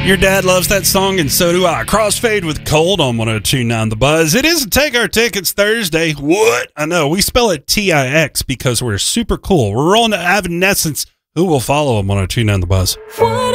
Your dad loves that song, and so do I. Crossfade with Cold on 102.9 The Buzz. It is a Take Our Tickets Thursday. What? I know. We spell it T-I-X because we're super cool. We're rolling to Evanescence, who will follow on 102.9 The Buzz.